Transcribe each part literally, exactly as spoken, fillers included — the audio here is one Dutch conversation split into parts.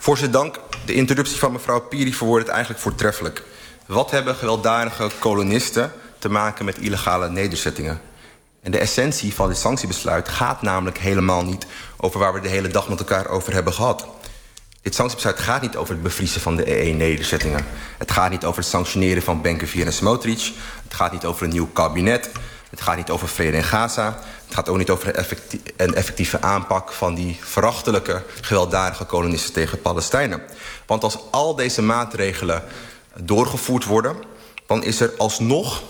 Voorzitter, dank. De interruptie van mevrouw Piri verwoordt het eigenlijk voortreffelijk. Wat hebben gewelddadige kolonisten te maken met illegale nederzettingen? En de essentie van dit sanctiebesluit gaat namelijk helemaal niet over waar we de hele dag met elkaar over hebben gehad. Dit sanctiebesluit gaat niet over het bevriezen van de E E-nederzettingen. Het gaat niet over het sanctioneren van Ben-Gvir en Smotrich. Het gaat niet over een nieuw kabinet. Het gaat niet over vrede in Gaza. Het gaat ook niet over een, effectie een effectieve aanpak van die verachtelijke, gewelddadige kolonisten tegen Palestijnen. Want als al deze maatregelen doorgevoerd worden, dan is er alsnog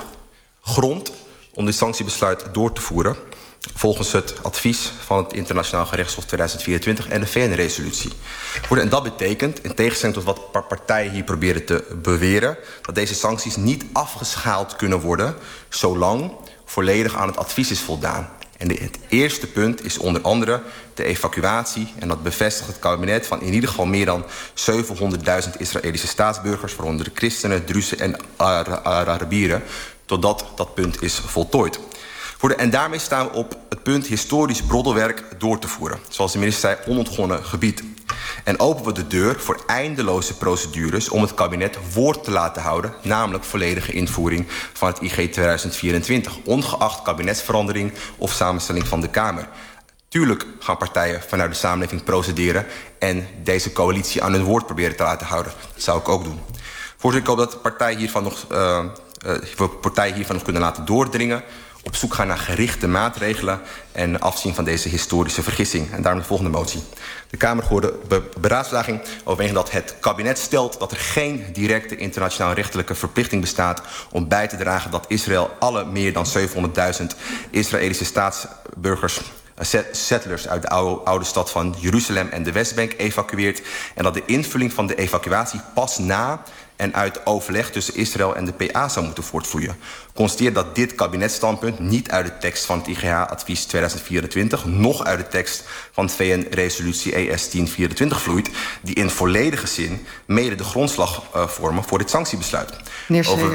grond om dit sanctiebesluit door te voeren, volgens het advies van het Internationaal Gerechtshof tweeduizend vierentwintig en de V N-resolutie. En dat betekent, in tegenstelling tot wat partijen hier proberen te beweren, dat deze sancties niet afgeschaald kunnen worden zolang volledig aan het advies is voldaan. En de, het eerste punt is onder andere de evacuatie, en dat bevestigt het kabinet, van in ieder geval meer dan zevenhonderdduizend Israëlische staatsburgers, waaronder de christenen, Druzen en Arabieren, totdat dat punt is voltooid. En daarmee staan we op het punt historisch broddelwerk door te voeren. Zoals de minister zei, onontgonnen gebied. En openen we de deur voor eindeloze procedures om het kabinet woord te laten houden, namelijk volledige invoering van het I G tweeduizend vierentwintig, ongeacht kabinetsverandering of samenstelling van de Kamer. Tuurlijk gaan partijen vanuit de samenleving procederen en deze coalitie aan hun woord proberen te laten houden. Dat zou ik ook doen. Voorzitter, ik hoop dat de partijen hiervan nog, uh, uh, partijen hiervan nog kunnen laten doordringen, op zoek gaan naar gerichte maatregelen en afzien van deze historische vergissing. En daarom de volgende motie. De Kamer gehoorde be beraadslaging overwege dat het kabinet stelt dat er geen directe internationaal rechtelijke verplichting bestaat om bij te dragen dat Israël alle meer dan zevenhonderdduizend Israëlische staatsburgers, settlers uit de oude, oude stad van Jeruzalem en de Westbank evacueert en dat de invulling van de evacuatie pas na en uit overleg tussen Israël en de P A zou moeten voortvloeien. Constateer dat dit kabinetsstandpunt niet uit de tekst van het I G H-advies tweeduizend vierentwintig, noch uit de tekst van het V N-resolutie E S tien vierentwintig vloeit, die in volledige zin mede de grondslag uh, vormen voor dit sanctiebesluit. Meneer Over...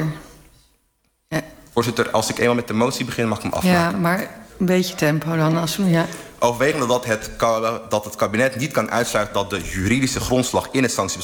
ja. Voorzitter, als ik eenmaal met de motie begin, mag ik hem afmaken. Ja, maar een beetje tempo dan. Als we, ja. Overwegende dat het, dat het kabinet niet kan uitsluiten dat de juridische grondslag in het sanctiebesluit